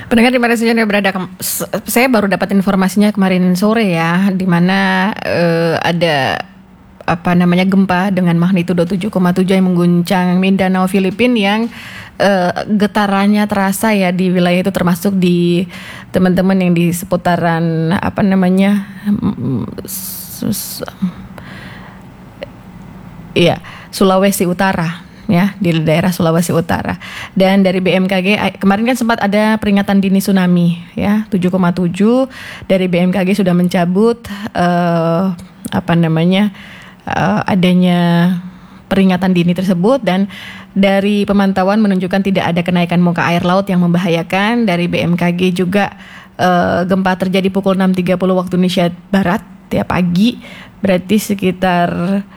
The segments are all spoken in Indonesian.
Pendengar di mana saja Anda berada, saya baru dapat informasinya kemarin sore ya, di mana ada gempa dengan magnitudo 7,7 yang mengguncang Mindanao, Filipina, yang getarannya terasa ya di wilayah itu, termasuk di teman-teman yang di seputaran Sulawesi Utara. Ya, di daerah Sulawesi Utara. Dan dari BMKG kemarin kan sempat ada peringatan dini tsunami ya, 7,7. Dari BMKG sudah mencabut adanya peringatan dini tersebut, dan dari pemantauan menunjukkan tidak ada kenaikan muka air laut yang membahayakan. Dari BMKG juga gempa terjadi pukul 6.30 waktu Indonesia Barat ya pagi, berarti sekitar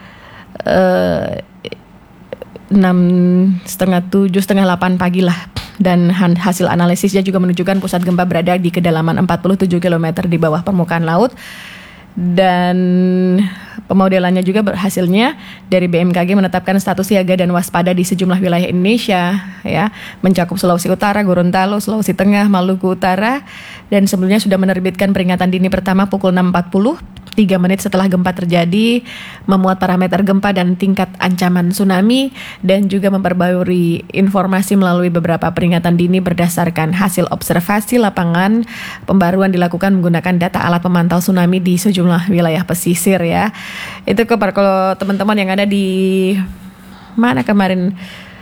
6.30, 7, setengah 8 pagi lah. Dan hasil analisisnya juga menunjukkan pusat gempa berada di kedalaman 47 km di bawah permukaan laut. Dan pemodelannya juga hasilnya dari BMKG menetapkan status siaga dan waspada di sejumlah wilayah Indonesia ya, mencakup Sulawesi Utara, Gorontalo, Sulawesi Tengah, Maluku Utara, dan sebelumnya sudah menerbitkan peringatan dini pertama pukul 6.40, 3 menit setelah gempa terjadi, memuat parameter gempa dan tingkat ancaman tsunami, dan juga memperbarui informasi melalui beberapa peringatan dini berdasarkan hasil observasi lapangan. Pembaruan dilakukan menggunakan data alat pemantau tsunami di sejumlah wilayah pesisir ya. Itu kalau teman-teman yang ada di mana kemarin,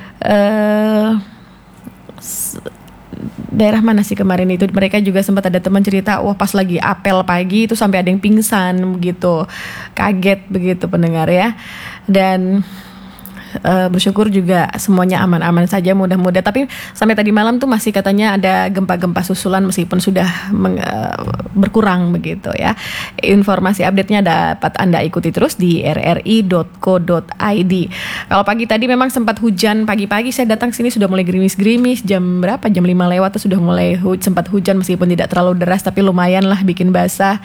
daerah mana sih kemarin itu, mereka juga sempat ada teman cerita, wah pas lagi apel pagi itu sampai ada yang pingsan begitu, kaget begitu pendengar ya. Dan bersyukur juga semuanya aman-aman saja, mudah-mudahan. Tapi sampai tadi malam tuh masih katanya ada gempa-gempa susulan meskipun sudah berkurang begitu ya. Informasi update-nya dapat Anda ikuti terus di rri.co.id. Kalau pagi tadi memang sempat hujan, pagi-pagi saya datang sini sudah mulai gerimis-gerimis, jam berapa? Jam 5 lewat tuh sudah mulai sempat hujan, meskipun tidak terlalu deras tapi lumayan lah bikin basah.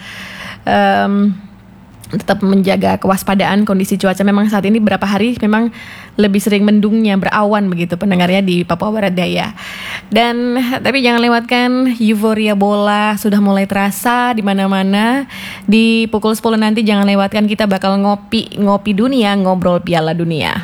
Tetap menjaga kewaspadaan. Kondisi cuaca memang saat ini berapa hari memang lebih sering mendungnya, berawan begitu pendengarnya di Papua Barat Daya. Dan tapi jangan lewatkan euforia bola, sudah mulai terasa di mana-mana. Di pukul 10 nanti jangan lewatkan, kita bakal ngopi dunia, ngobrol Piala Dunia.